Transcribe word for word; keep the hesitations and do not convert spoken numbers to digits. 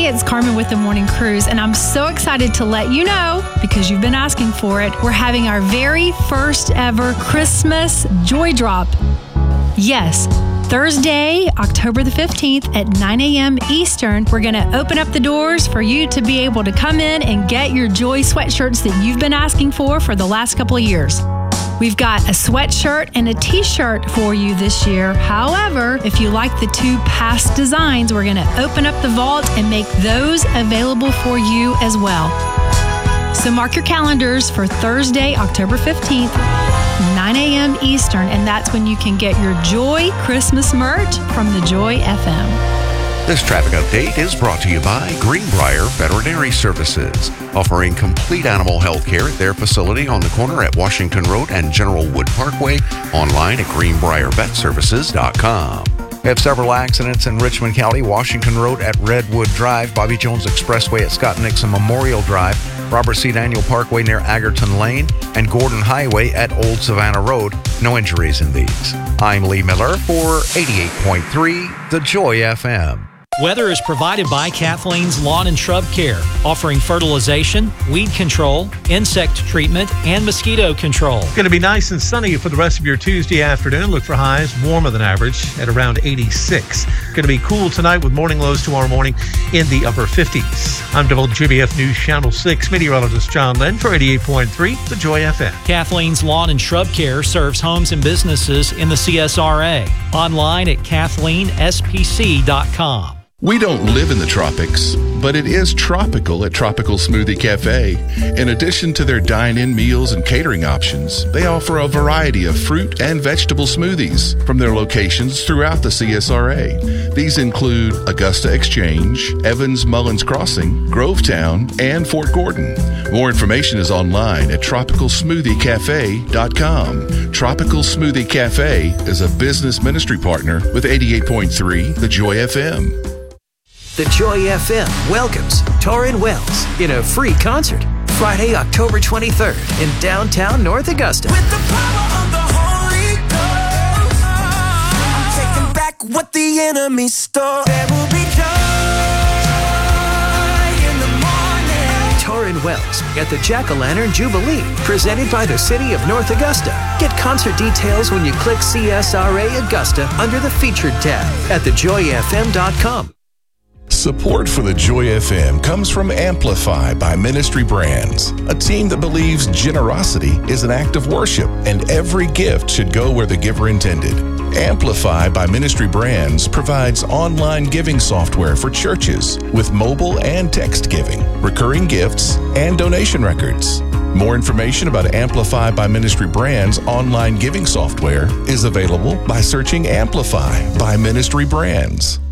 Hey, it's Carmen with the Morning Cruise, and I'm so excited to let you know, because you've been asking for it, we're having our very first ever Christmas Joy Drop. Yes, Thursday, October the fifteenth at nine a.m. Eastern, we're going to open up the doors for you to be able to come in and get your Joy sweatshirts that you've been asking for for the last couple of years. We've got a sweatshirt and a t-shirt for you this year. However, if you like the two past designs, we're going to open up the vault and make those available for you as well. So mark your calendars for Thursday, October fifteenth, nine a.m. Eastern, and that's when you can get your Joy Christmas merch from the Joy F M. This traffic update is brought to you by Greenbrier Veterinary Services, offering complete animal health care at their facility on the corner at Washington Road and General Wood Parkway, online at greenbrier vet services dot com. We have several accidents in Richmond County: Washington Road at Redwood Drive, Bobby Jones Expressway at Scott Nixon Memorial Drive, Robert C. Daniel Parkway near Agerton Lane, and Gordon Highway at Old Savannah Road. No injuries in these. I'm Lee Miller for eighty-eight point three The Joy F M. Weather is provided by Kathleen's Lawn and Shrub Care, offering fertilization, weed control, insect treatment, and mosquito control. It's going to be nice and sunny for the rest of your Tuesday afternoon. Look for highs warmer than average at around eighty-six. Going to be cool tonight with morning lows tomorrow morning in the upper fifties. I'm W J B F News Channel six meteorologist John Lynn for eighty-eight point three The Joy F M. Kathleen's Lawn and Shrub Care serves homes and businesses in the C S R A. Online at kathleen s p c dot com. We don't live in the tropics, but it is tropical at Tropical Smoothie Cafe. In addition to their dine-in meals and catering options, they offer a variety of fruit and vegetable smoothies from their locations throughout the C S R A. These include Augusta Exchange, Evans Mullins Crossing, Grovetown, and Fort Gordon. More information is online at tropical smoothie cafe dot com. Tropical Smoothie Cafe is a business ministry partner with eighty-eight point three The Joy F M. The Joy F M welcomes Torrin Wells in a free concert Friday, October twenty-third in downtown North Augusta. With the power of the Holy Ghost, I'm taking back what the enemy stole. There will be joy in the morning. Torrin Wells at the Jack-O-Lantern Jubilee, presented by the City of North Augusta. Get concert details when you click C S R A Augusta under the Featured tab at the joy f m dot com. Support for the Joy F M comes from Amplify by Ministry Brands, a team that believes generosity is an act of worship and every gift should go where the giver intended. Amplify by Ministry Brands provides online giving software for churches with mobile and text giving, recurring gifts, and donation records. More information about Amplify by Ministry Brands online giving software is available by searching Amplify by Ministry Brands.